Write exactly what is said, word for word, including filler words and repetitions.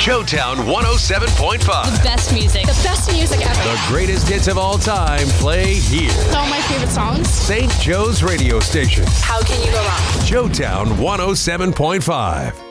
Showtown one oh seven point five. The best music. The best music ever. The greatest hits of all time play here. All my favorite songs. Saint Joe's radio station. How can you go wrong? Showtown one oh seven point five.